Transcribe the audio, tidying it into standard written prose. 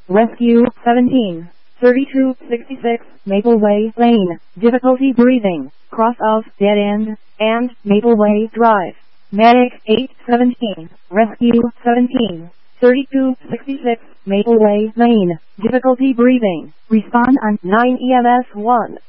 Rescue 17. 3266 Maple Way Lane. Difficulty breathing. Cross of Dead End and Maple Way Drive. Medic 817. Rescue 17. 3266 Maple Way Lane. Difficulty breathing. Respond on 9 EMS 1.